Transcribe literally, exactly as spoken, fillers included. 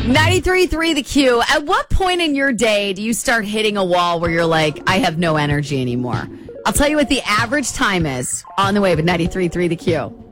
ninety-three point three The Q. At what point in your day do you start hitting a wall where you're like, I have no energy anymore? I'll tell you what the average time is on the way with ninety-three point three The Q.